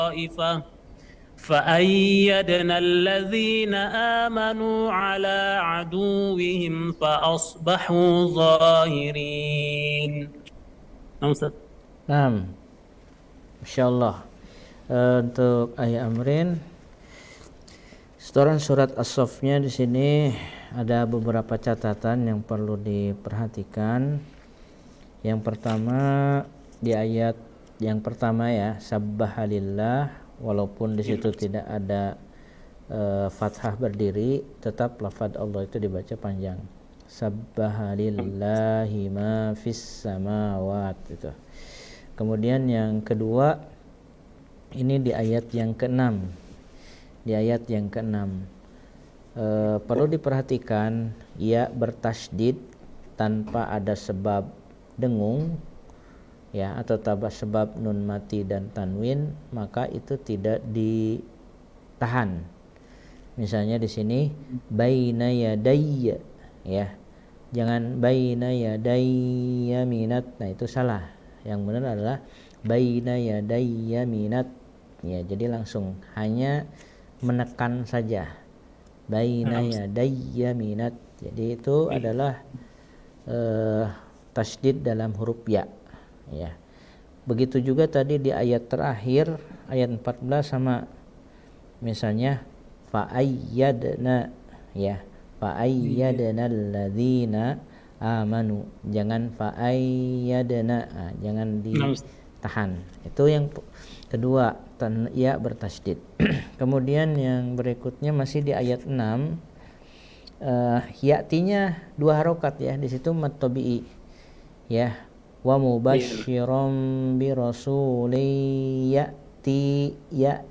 طائفة فأيدنا الذين آمنوا على عدوهم فأصبحوا ظاهرين. نعم Ustaz. Nah, Masya Allah. Untuk ayat Amrin, setoran surat As-Saffnya di sini ada beberapa catatan yang perlu diperhatikan. Yang pertama di ayat yang pertama ya, sabbahalillah, walaupun di situ tidak ada fathah berdiri, tetap lafaz Allah itu dibaca panjang. Sabbahalillahi ma fis samawat itu. Kemudian yang kedua, ini di ayat yang ke-6. Di ayat yang ke-6 perlu diperhatikan, ya bertasydid tanpa ada sebab dengung ya, atau tanpa sebab nun mati dan tanwin, maka itu tidak ditahan. Misalnya di sini baina yadayya ya. Jangan baina yadayya minat. Nah, itu salah. Yang benar adalah baina yadayya minat. Ya, jadi langsung hanya menekan saja. Baina yadayya minat. Jadi itu adalah tasydid dalam huruf ya. Ya. Begitu juga tadi di ayat terakhir, ayat 14 sama. Misalnya fa'ayyadna ya, fa'ayyadna alladzina amanu. Jangan fa'ayyadna, jangan ditahan. Itu yang kedua, ya bertasydid. Kemudian yang berikutnya masih di ayat 6, ya'tinya 2 harokat ya, di situ mad tabi'i ya, wa mubasysyiran bi rasulin ya'ti ya